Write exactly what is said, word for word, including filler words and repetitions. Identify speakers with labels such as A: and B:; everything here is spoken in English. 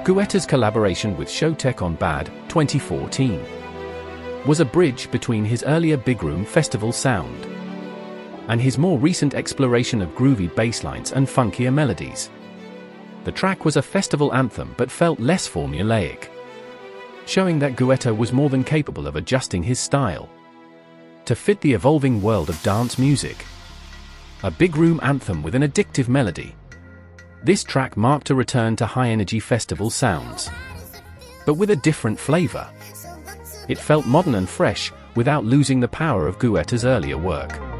A: Guetta's collaboration with Showtek on Bad, twenty fourteen, was a bridge between his earlier big room festival sound and his more recent exploration of groovy basslines and funkier melodies. The track was a festival anthem but felt less formulaic, showing that Guetta was more than capable of adjusting his style to fit the evolving world of dance music. A big room anthem with an addictive melody, this track marked a return to high-energy festival sounds, but with a different flavor. It felt modern and fresh, without losing the power of Guetta's earlier work.